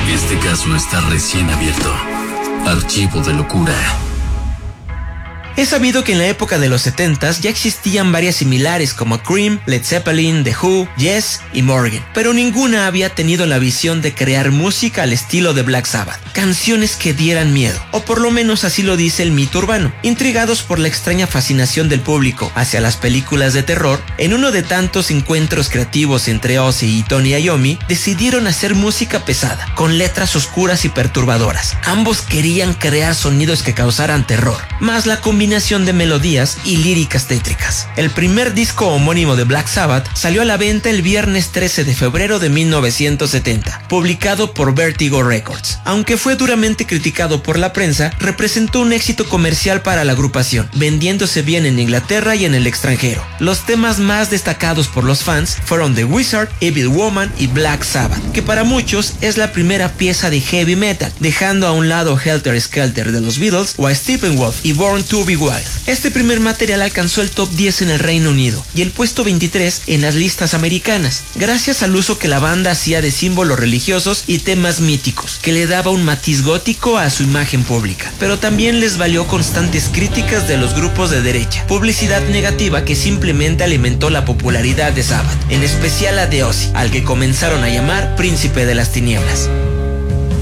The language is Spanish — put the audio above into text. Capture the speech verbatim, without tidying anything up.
porque este caso está recién abierto. Archivo de locura. Es sabido que en la época de los setentas ya existían varias similares como Cream, Led Zeppelin, The Who, Yes y Morgan, pero ninguna había tenido la visión de crear música al estilo de Black Sabbath, canciones que dieran miedo, o por lo menos así lo dice el mito urbano. Intrigados por la extraña fascinación del público hacia las películas de terror, en uno de tantos encuentros creativos entre Ozzy y Tony Iommi, decidieron hacer música pesada, con letras oscuras y perturbadoras. Ambos querían crear sonidos que causaran terror, más la combinación de melodías y líricas tétricas. El primer disco homónimo de Black Sabbath salió a la venta el viernes trece de febrero de mil novecientos setenta, publicado por Vertigo Records. Aunque fue duramente criticado por la prensa, representó un éxito comercial para la agrupación, vendiéndose bien en Inglaterra y en el extranjero. Los temas más destacados por los fans fueron The Wizard, Evil Woman y Black Sabbath, que para muchos es la primera pieza de heavy metal, dejando a un lado Helter Skelter de los Beatles o a Steppenwolf y Born to Be Wild. Este primer material alcanzó el top diez en el Reino Unido y el puesto veintitrés en las listas americanas, gracias al uso que la banda hacía de símbolos religiosos y temas míticos, que le daba un matiz gótico a su imagen pública. Pero también les valió constantes críticas de los grupos de derecha, publicidad negativa que simplemente alimentó la popularidad de Sabbath, en especial la de Ozzy, al que comenzaron a llamar Príncipe de las Tinieblas.